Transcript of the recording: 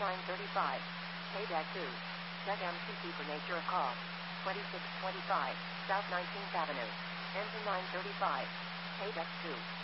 935. Payback 2. Check MCT for nature of call. 2625. South 19th Avenue. Enter 935. Payback 2.